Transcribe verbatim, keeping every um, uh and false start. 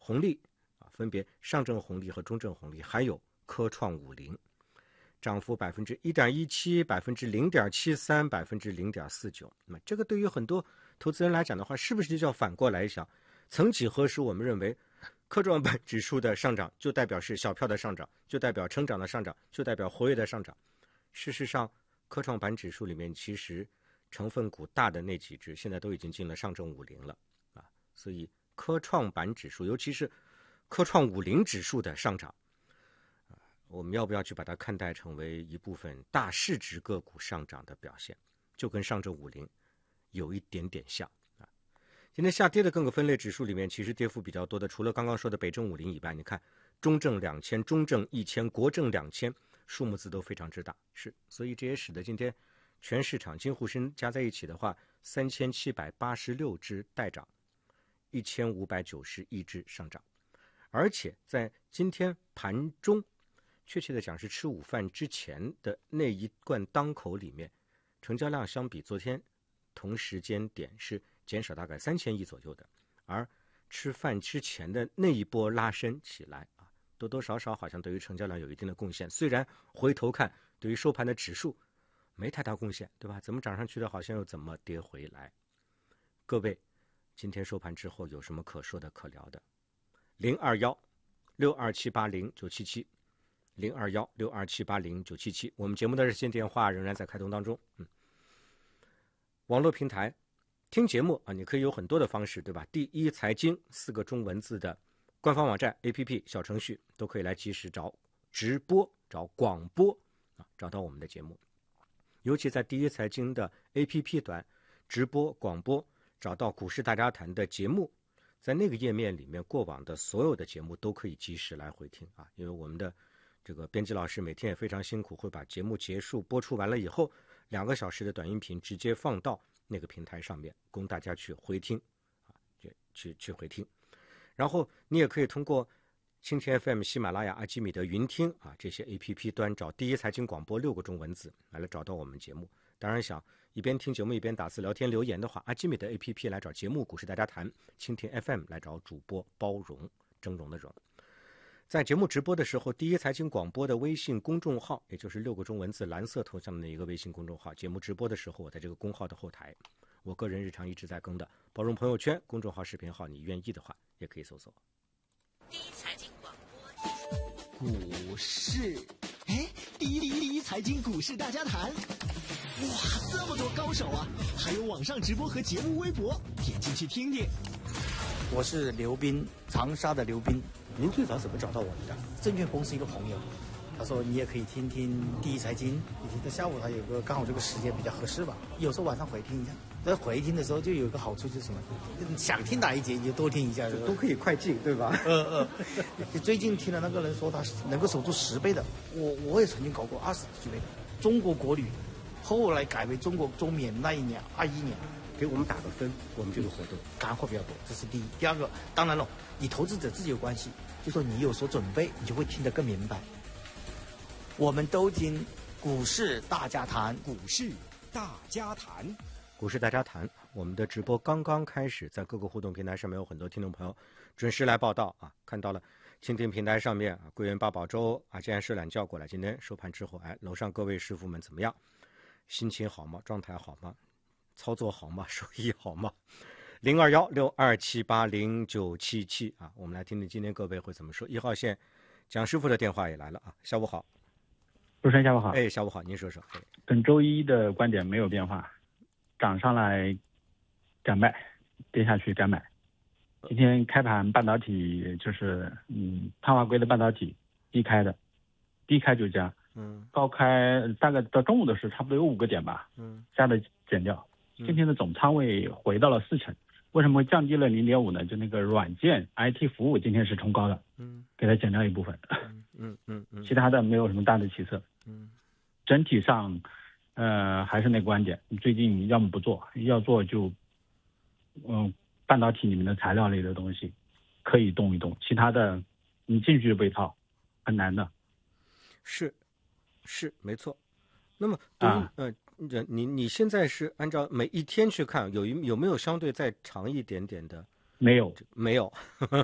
红利啊，分别上证红利和中证红利，还有科创五零，涨幅百分之一点一七、百分之零点七三、百分之零点四九。那么这个对于很多投资人来讲的话，是不是就叫反过来想？曾几何时，我们认为科创板指数的上涨就代表是小票的上涨，就代表成长的上涨，就代表活跃的上涨。事实上，科创板指数里面其实成分股大的那几只现在都已经进了上证五零了啊，所以科创板指数，尤其是科创五零指数的上涨，啊，我们要不要去把它看待成为一部分大市值个股上涨的表现？就跟上证五零有一点点像啊。今天下跌的各个分类指数里面，其实跌幅比较多的，除了刚刚说的北证五零以外，你看中证两千、中证一千、国证两千，数目字都非常之大，是，所以这也使得今天全市场金沪深加在一起的话，三千七百八十六只带涨，一千五百九十一只上涨，而且在今天盘中，确切的讲是吃午饭之前的那一贯当口里面，成交量相比昨天同时间点是减少大概三千亿左右的，而吃饭之前的那一波拉升起来啊，多多少少好像对于成交量有一定的贡献。虽然回头看，对于收盘的指数没太大贡献，对吧？怎么涨上去的，好像又怎么跌回来。各位，今天收盘之后有什么可说的、可聊的？零二幺六二七八零九七七，零二幺六二七八零九七七，我们节目的热线电话仍然在开通当中。嗯，网络平台听节目啊，你可以有很多的方式，对吧？第一财经四个中文字的官方网站、A P P、小程序都可以来及时找直播、找广播啊，找到我们的节目。尤其在第一财经的 A P P 端直播、广播，找到股市大家谈的节目，在那个页面里面，过往的所有的节目都可以及时来回听啊。因为我们的这个编辑老师每天也非常辛苦，会把节目结束播出完了以后，两个小时的短音频直接放到那个平台上面，供大家去回听啊，去去去回听。然后你也可以通过蜻蜓 F M、喜马拉雅、阿基米德、云听啊这些 A P P 端找第一财经广播六个中文字来来找到我们节目。当然想一边听节目一边打字聊天留言的话，阿基米德 A P P 来找节目股市大家谈，蜻蜓 F M 来找主播包容，峥嵘的嵘。在节目直播的时候，第一财经广播的微信公众号，也就是六个中文字蓝色头像的那一个微信公众号，节目直播的时候，我在这个公号的后台，我个人日常一直在更的包容朋友圈公众号、视频号，你愿意的话也可以搜索。 第一财经广播股市，哎，第一第一第一财经股市大家谈，哇，这么多高手啊！还有网上直播和节目微博，点进去听听。 我是刘斌，长沙的刘斌。 您最早怎么找到我们的？ 证券公司一个朋友，他说你也可以听听第一财经，你听到下午他有个刚好这个时间比较合适吧，有时候晚上回听一下。在回听的时候就有一个好处就是什么，想听哪一节你就多听一下， 都可以快进，对吧？ 呃呃，最近听了那个人说他能够守住十倍的，我我也曾经搞过二十几倍的。中国国旅后来改为中国中免那一年，二一年。 给我们打个分，我们这个活动干货比较多，这是第一。第二个，当然了，你投资者自己有关系，就说你有所准备，你就会听得更明白。我们都听股市大家谈， 股市大家谈， 股市大家谈。我们的直播刚刚开始，在各个互动平台上面有很多听众朋友准时来报道啊，看到了蜻蜓平台上面啊，桂圆八宝粥啊，既然是懒觉过来，今天收盘之后，哎，楼上各位师傅们怎么样？心情好吗？状态好吗？操作好吗？收益好吗？零二幺六二七八零九七七啊，我们来听听今天各位会怎么说。一号线蒋师傅的电话也来了啊，下午好。 主持人下午好。 哎，下午好，您说说。哎、 本周一的观点没有变化，涨上来敢卖，跌下去敢买。今天开盘半导体就是嗯，碳化硅的半导体低开的，低开就加。嗯，高开大概到中午的时候差不多有五个点吧，嗯，加的减掉。今天的总仓位回到了四成，为什么会降低了零点五呢？就那个软件 I T 服务今天是冲高的，嗯，给它减掉一部分，嗯嗯嗯，其他的没有什么大的起色，嗯，整体上，呃，还是那个观点，最近要么不做，要做就，嗯，半导体里面的材料类的东西可以动一动，其他的你进去就被套，很难的。 是。是没错，那么对于、啊、呃，你你现在是按照每一天去看，有有没有相对再长一点点的？ 没有， 没有，